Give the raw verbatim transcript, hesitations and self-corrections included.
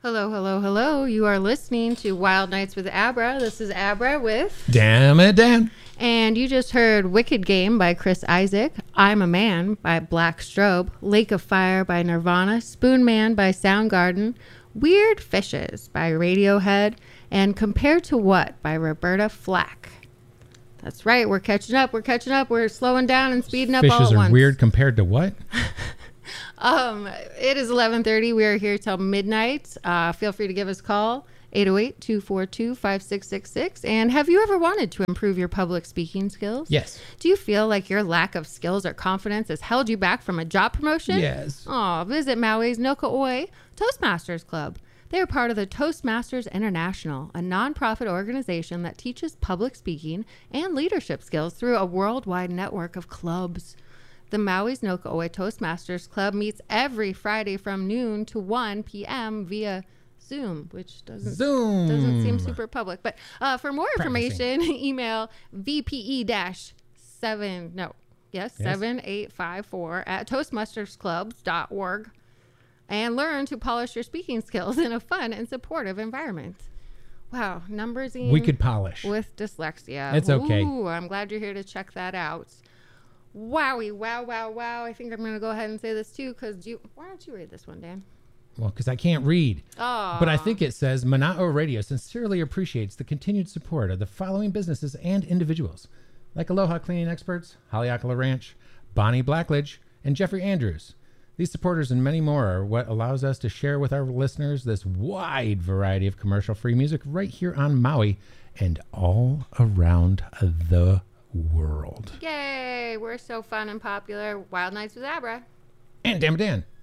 Hello, hello, hello. You are listening to Wild Nights with Abra. This is Abra with... Damn it, Dan. And you just heard Wicked Game by Chris Isaak, I'm a Man by Black Strobe, Lake of Fire by Nirvana, Spoon Man by Soundgarden, Weird Fishes by Radiohead, and Compared to What by Roberta Flack. That's right. We're catching up. We're catching up. We're slowing down and speeding up all at once. Fishes are weird compared to what? Um, it is eleven thirty. We are here till midnight. Uh, feel free to give us a call, eight oh eight, two four two, five six six six. And have you ever wanted to improve your public speaking skills? Yes. Do you feel like your lack of skills or confidence has held you back from a job promotion? Yes. Oh, visit Maui's Noka Toastmasters Club. They are part of the Toastmasters International, a nonprofit organization that teaches public speaking and leadership skills through a worldwide network of clubs. The Maui's Noka Toastmasters Club meets every Friday from noon to one p.m. via Zoom, which doesn't Zoom. doesn't seem super public. But uh, for more Practicing. information, email V P E dash seven no yes, Yes. seven eight five four at toastmasters clubs dot org and learn to polish your speaking skills in a fun and supportive environment. Wow, numbers We could polish. with dyslexia. It's okay. Ooh, I'm glad you're here to check that out. Wowie, wow, wow, wow. I think I'm going to go ahead and say this too, because you, why don't you read this one, Dan? Well, because I can't read. Oh. But I think it says, Mana'o Radio sincerely appreciates the continued support of the following businesses and individuals, like Aloha Cleaning Experts, Haleakala Ranch, Bonnie Blackledge, and Jeffrey Andrews. These supporters and many more are what allows us to share with our listeners this wide variety of commercial-free music right here on Maui and all around the world. Yay, we're so fun and popular. Wild Nights with Abra. And Damn it, Dan.